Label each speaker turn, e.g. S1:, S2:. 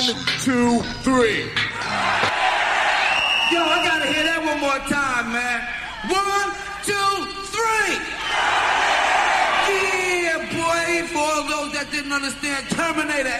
S1: 2, 3.
S2: Yo, I gotta hear that one more time, man. 1, 2, 3. Yeah, boy, for all those that didn't understand, Terminator